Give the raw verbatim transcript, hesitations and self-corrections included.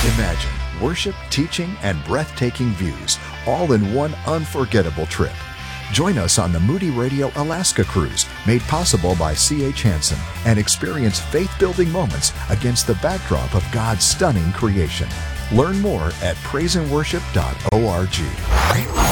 Imagine worship, teaching, and breathtaking views all in one unforgettable trip. Join us on the Moody Radio Alaska Cruise, made possible by C H Hansen, and experience faith-building moments against the backdrop of God's stunning creation. Learn more at praise and worship dot org.